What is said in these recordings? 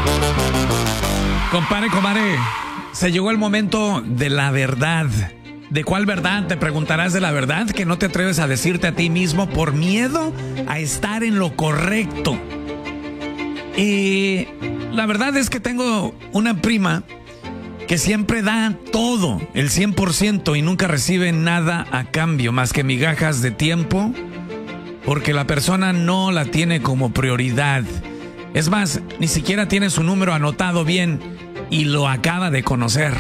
Compadre, comadre, se llegó el momento de la verdad. ¿De cuál verdad? Te preguntarás, de la verdad que no te atreves a decirte a ti mismo por miedo a estar en lo correcto. Y la verdad es que tengo una prima que siempre da todo, el 100%, y nunca recibe nada a cambio más que migajas de tiempo, porque la persona no la tiene como prioridad. Es más, ni siquiera tiene su número anotado bien y lo acaba de conocer.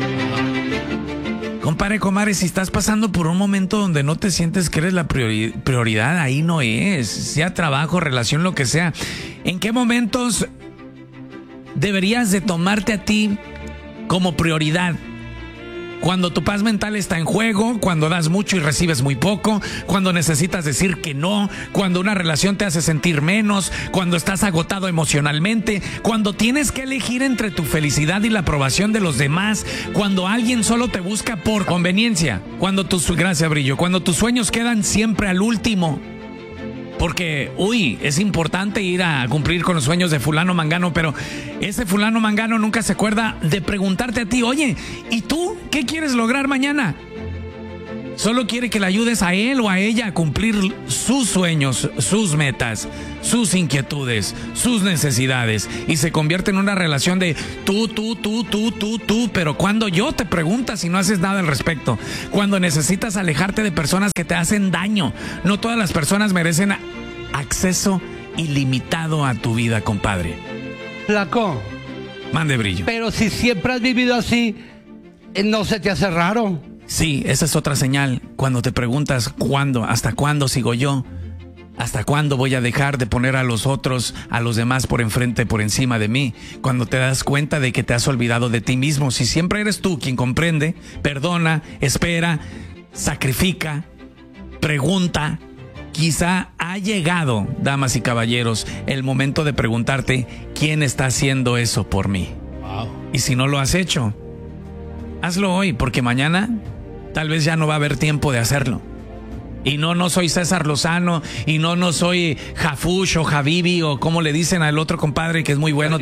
Compadre, comadre, si estás pasando por un momento donde no te sientes que eres la prioridad, ahí no es. Sea trabajo, relación, lo que sea. ¿En qué momentos deberías de tomarte a ti como prioridad? Cuando tu paz mental está en juego, cuando das mucho y recibes muy poco, cuando necesitas decir que no, cuando una relación te hace sentir menos, cuando estás agotado emocionalmente, cuando tienes que elegir entre tu felicidad y la aprobación de los demás, cuando alguien solo te busca por conveniencia, gracias, Brillo, cuando tus sueños quedan siempre al último. Porque, es importante ir a cumplir con los sueños de fulano mangano, pero ese fulano mangano nunca se acuerda de preguntarte a ti, oye, ¿y tú qué quieres lograr mañana? Solo quiere que le ayudes a él o a ella a cumplir sus sueños, sus metas, sus inquietudes, sus necesidades, y se convierte en una relación de tú, pero cuando yo te preguntas y no haces nada al respecto, cuando necesitas alejarte de personas que te hacen daño. No todas las personas merecen acceso ilimitado a tu vida, compadre. Flaco. Mande, Brillo. Pero si siempre has vivido así, ¿no se te hace raro? Sí, esa es otra señal. Cuando te preguntas ¿cuándo? ¿Hasta cuándo sigo yo? ¿Hasta cuándo voy a dejar de poner a los otros, a los demás por enfrente, por encima de mí? Cuando te das cuenta de que te has olvidado de ti mismo. Si siempre eres tú quien comprende, perdona, espera, sacrifica, pregunta, quizá ha llegado, damas y caballeros, el momento de preguntarte ¿quién está haciendo eso por mí? Wow. Y si no lo has hecho, hazlo hoy, porque mañana tal vez ya no va a haber tiempo de hacerlo. Y no soy César Lozano, y no soy Jafush o Javibi, o como le dicen al otro compadre que es muy bueno.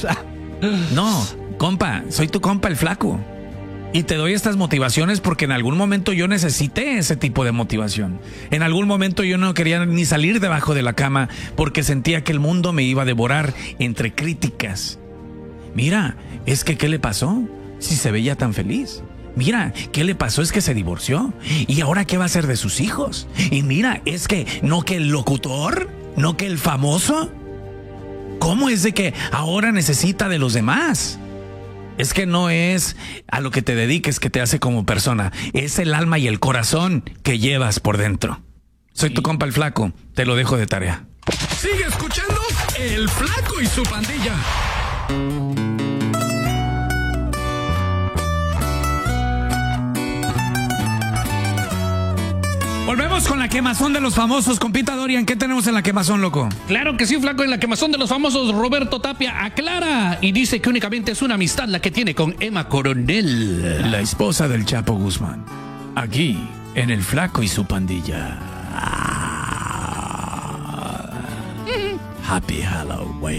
No, compa, soy tu compa, el Flaco. Y te doy estas motivaciones porque en algún momento yo necesité ese tipo de motivación. En algún momento yo no quería ni salir debajo de la cama porque sentía que el mundo me iba a devorar entre críticas. Mira, es que ¿qué le pasó? Si se veía tan feliz. Mira, ¿qué le pasó? Es que se divorció. ¿Y ahora qué va a hacer de sus hijos? Y mira, es que no que el locutor, no que el famoso. ¿Cómo es de que ahora necesita de los demás? Es que no es a lo que te dediques que te hace como persona. Es el alma y el corazón que llevas por dentro. Soy tu compa el Flaco. Te lo dejo de tarea. Sigue escuchando El Flaco y su pandilla. Volvemos con la quemazón de los famosos. Compita Dorian, ¿qué tenemos en la quemazón, loco? Claro que sí, Flaco. En la quemazón de los famosos, Roberto Tapia aclara y dice que únicamente es una amistad la que tiene con Emma Coronel, la esposa del Chapo Guzmán. Aquí, en El Flaco y su pandilla. Happy Halloween.